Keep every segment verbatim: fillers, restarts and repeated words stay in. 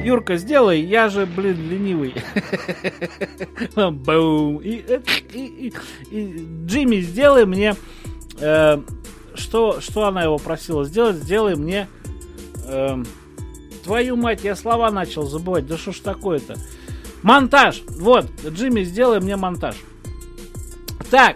Юрка, сделай, я же, блин, ленивый. Бум. И, и, и, и Джимми, сделай мне... Э, что, что она его просила сделать? Сделай мне... Э, твою мать, я слова начал забывать. Да что ж такое-то? Монтаж. Вот, Джимми, сделай мне монтаж. Так.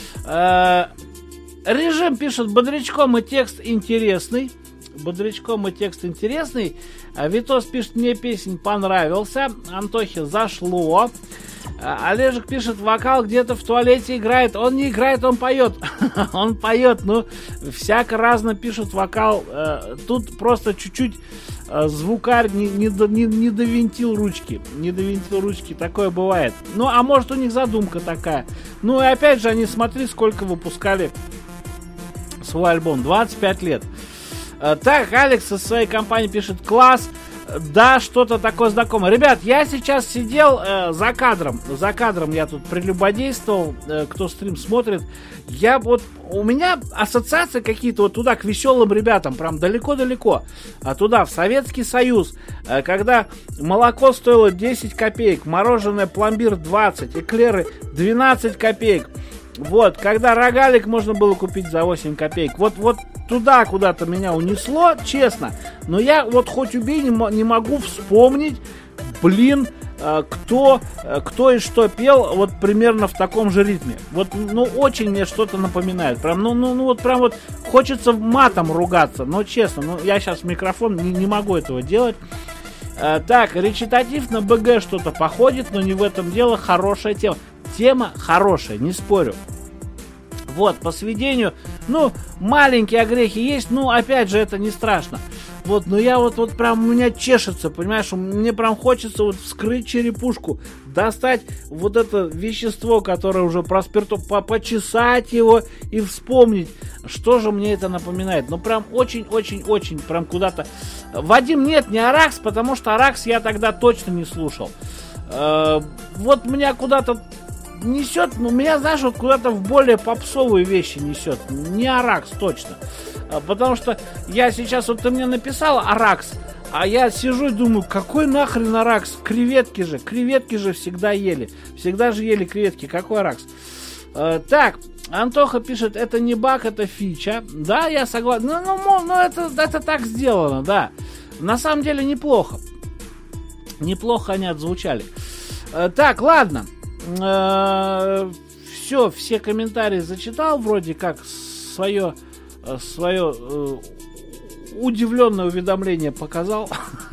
Э, режим пишет: бодрячком и текст интересный. Бодрячком и текст интересный. Витос пишет: мне песень понравился. Антохе зашло. Олежек пишет: вокал где-то в туалете играет. Он не играет, он поет. Он поет, ну, всяко разно пишут вокал. Тут просто чуть-чуть звукарь не, не, не, не довинтил ручки. Не довинтил ручки, такое бывает. Ну, а может, у них задумка такая. Ну, и опять же, они, смотри, сколько выпускали свой альбом. двадцать пять лет. Так, Алекс из своей компании пишет: класс. Да, что-то такое знакомое. Ребят, я сейчас сидел э, за кадром. За кадром я тут прелюбодействовал. Э, кто стрим смотрит. Я вот... У меня ассоциации какие-то вот туда, к веселым ребятам. Прям далеко-далеко. А туда, в Советский Союз. Э, когда молоко стоило десять копеек. Мороженое пломбир двадцать. Эклеры двенадцать копеек. Вот, когда рогалик можно было купить за восемь копеек. Вот, вот туда куда-то меня унесло, честно. Но я вот хоть убей, не, не могу вспомнить, блин, кто, кто и что пел вот примерно в таком же ритме. Вот, ну, очень мне что-то напоминает. Прям, ну, ну, ну, вот прям вот хочется матом ругаться. Но честно, ну, я сейчас в микрофон не, не могу этого делать. Так, речитатив на БГ что-то походит, но не в этом дело. Хорошая тема. Тема хорошая, не спорю. Вот, по сведению, ну, маленькие огрехи есть, ну, опять же, это не страшно. Вот, но я вот, вот прям, у меня чешется, понимаешь, мне прям хочется вот вскрыть черепушку, достать вот это вещество, которое уже проспирту, по почесать его и вспомнить, что же мне это напоминает. Ну, прям очень-очень-очень, прям куда-то. Вадим, нет, не Аракс, потому что Аракс я тогда точно не слушал. Э, вот меня куда-то несет, ну, меня, знаешь, вот куда-то в более попсовые вещи несет. Не Аракс, точно. А, потому что я сейчас, вот ты мне написал Аракс, а я сижу и думаю, какой нахрен Аракс? Креветки же, креветки же всегда ели. Всегда же ели креветки, какой Аракс? А, так, Антоха пишет: это не баг, это фича. Да, я согласен. Ну, ну, ну это, это так сделано, да. На самом деле неплохо. Неплохо они отзвучали. А, так, ладно. Все, все комментарии зачитал, вроде как свое, свое удивленное уведомление показал.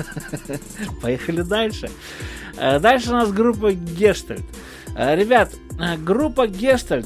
Поехали дальше. Дальше у нас группа Гештальт. Ребят, группа Гештальт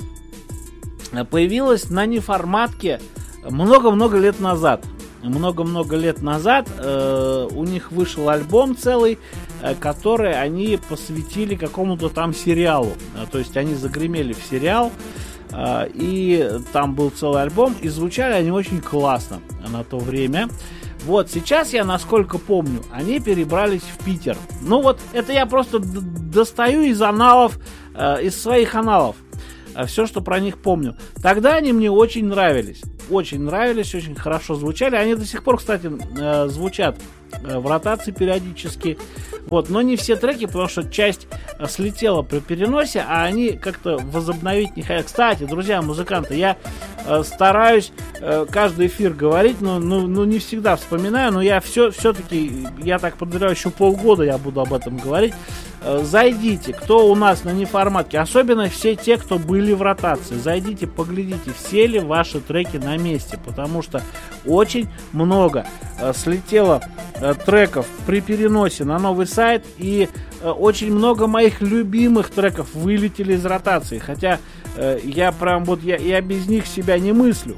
появилась на неформатке много-много лет назад. Много-много лет назад э, у них вышел альбом целый, э, который они посвятили какому-то там сериалу. Э, то есть они загремели в сериал, э, и там был целый альбом, и звучали они очень классно на то время. Вот, сейчас я, насколько помню, они перебрались в Питер. Ну вот, это я просто д- достаю из аналов, э, из своих аналов. Все, что про них помню. Тогда они мне очень нравились. Очень нравились, очень хорошо звучали. Они до сих пор, кстати, звучат в ротации периодически. Вот, но не все треки, потому что часть слетела при переносе, а они как-то возобновить не хотят. Кстати, друзья, музыканты, я стараюсь каждый эфир говорить, но, но, но не всегда вспоминаю, но я все, все-таки, я так подозреваю, еще полгода я буду об этом говорить. Зайдите, кто у нас на неформатке, особенно все те, кто были в ротации, зайдите, поглядите, все ли ваши треки на месте, потому что очень много слетело треков при переносе на новый сайт, и очень много моих любимых треков вылетели из ротации, хотя я прям вот, я, я без них себя не мыслю.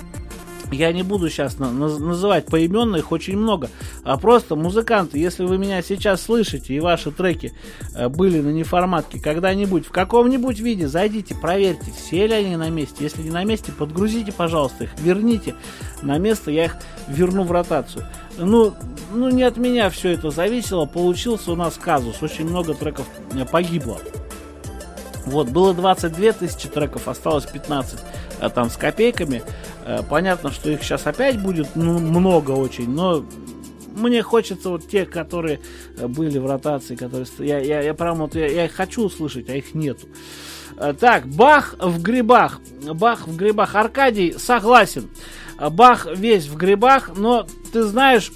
Я не буду сейчас на- называть поименно, их очень много. А просто музыканты, если вы меня сейчас слышите и ваши треки э, были на неформатке когда-нибудь, в каком-нибудь виде, зайдите, проверьте, все ли они на месте. Если не на месте, подгрузите, пожалуйста, их, верните на место, я их верну в ротацию. Ну, ну не от меня все это зависело, получился у нас казус, очень много треков погибло. Вот, было двадцать две тысячи треков, осталось пятнадцать а, там с копейками. А, понятно, что их сейчас опять будет, ну, много очень, но мне хочется вот тех, которые были в ротации, которые... Я, я, я прям вот, я, я их хочу услышать, а их нету. Так, Бах в грибах. Бах в грибах. Аркадий, согласен. Бах весь в грибах, но ты знаешь,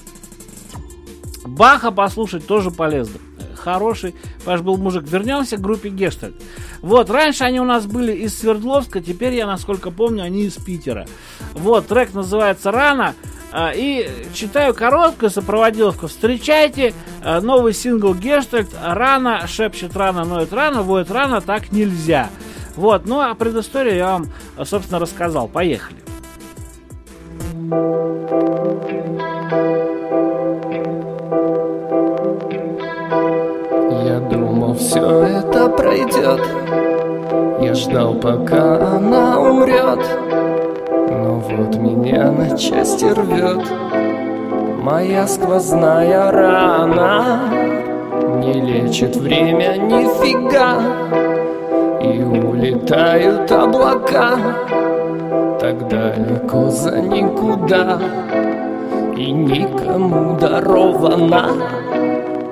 Баха послушать тоже полезно. Хороший, ваш был мужик. Вернемся к группе Гештальт. Вот, раньше они у нас были из Свердловска, теперь я, насколько помню, они из Питера. Вот, трек называется «Рано». И читаю короткую сопроводиловку. Встречайте новый сингл Гештальт «Рано», шепчет рано, ноет рано, воет рано, так нельзя. Вот, ну а предысторию я вам, собственно, рассказал. Поехали. Я думал, все это пройдет. Я ждал, пока она умрет. Но вот меня на части рвет моя сквозная рана. Не лечит время нифига, и улетают облака так далеко за никуда, и никому дарована